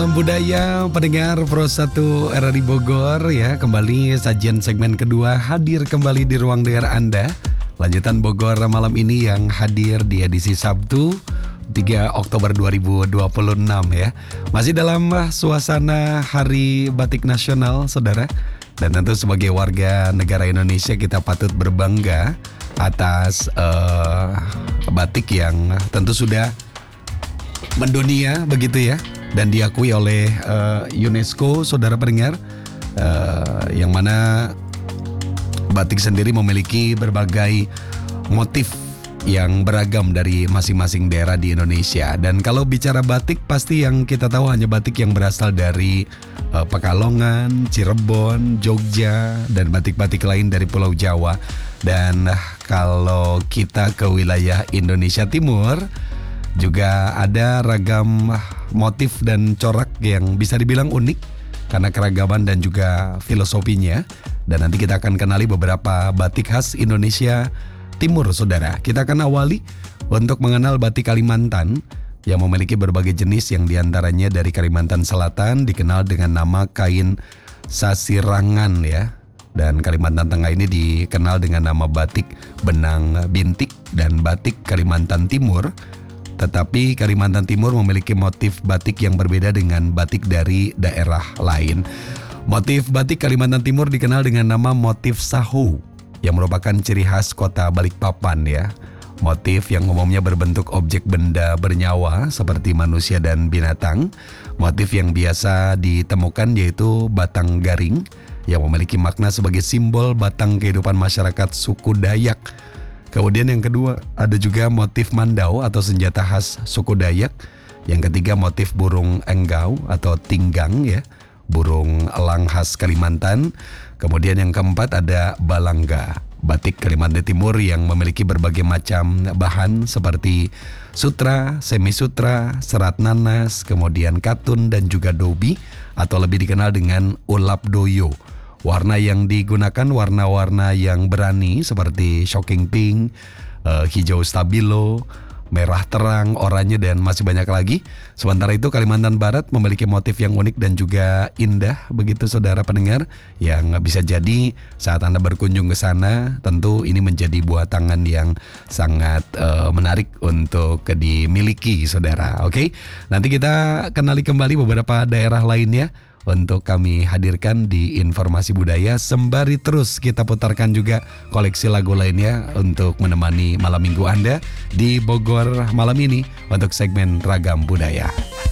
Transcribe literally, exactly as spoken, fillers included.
Salam budaya pendengar Pro satu R R I Bogor ya. Kembali sajian segmen kedua hadir kembali di ruang dengar Anda. Lanjutan Bogor malam ini yang hadir di edisi Sabtu tiga Oktober dua ribu dua puluh enam ya. Masih dalam suasana Hari Batik Nasional, Saudara. Dan tentu sebagai warga negara Indonesia kita patut berbangga atas uh, batik yang tentu sudah mendunia begitu ya, dan diakui oleh uh, UNESCO, saudara pendengar, uh, yang mana batik sendiri memiliki berbagai motif yang beragam dari masing-masing daerah di Indonesia. Dan kalau bicara batik, pasti yang kita tahu hanya batik yang berasal dari uh, Pekalongan, Cirebon, Jogja, dan batik-batik lain dari Pulau Jawa. Dan uh, kalau kita ke wilayah Indonesia Timur, juga ada ragam motif dan corak yang bisa dibilang unik karena keragaman dan juga filosofinya. Dan nanti kita akan kenali beberapa batik khas Indonesia Timur, saudara. Kita akan awali untuk mengenal batik Kalimantan yang memiliki berbagai jenis, yang diantaranya dari Kalimantan Selatan dikenal dengan nama kain sasirangan ya. Dan Kalimantan Tengah ini dikenal dengan nama batik benang bintik, dan batik Kalimantan Timur. Tetapi Kalimantan Timur memiliki motif batik yang berbeda dengan batik dari daerah lain. Motif batik Kalimantan Timur dikenal dengan nama motif sahu, yang merupakan ciri khas kota Balikpapan ya. Motif yang umumnya berbentuk objek benda bernyawa seperti manusia dan binatang. Motif yang biasa ditemukan yaitu batang garing, yang memiliki makna sebagai simbol batang kehidupan masyarakat suku Dayak. Kemudian yang kedua ada juga motif mandau atau senjata khas suku Dayak. Yang ketiga motif burung enggau atau tinggang ya, burung elang khas Kalimantan. Kemudian yang keempat ada balangga, batik Kalimantan Timur yang memiliki berbagai macam bahan seperti sutra, semi sutra, serat nanas, kemudian katun dan juga dobi atau lebih dikenal dengan ulap doyo. Warna yang digunakan warna-warna yang berani seperti shocking pink, uh, hijau stabilo, merah terang, oranye, dan masih banyak lagi. Sementara itu Kalimantan Barat memiliki motif yang unik dan juga indah begitu, saudara pendengar, yang bisa jadi saat Anda berkunjung ke sana tentu ini menjadi buah tangan yang sangat uh, menarik untuk dimiliki, saudara. Oke, nanti kita kenali kembali beberapa daerah lainnya untuk kami hadirkan di Informasi Budaya, sembari terus kita putarkan juga koleksi lagu lainnya untuk menemani malam minggu Anda di Bogor malam ini untuk segmen Ragam Budaya.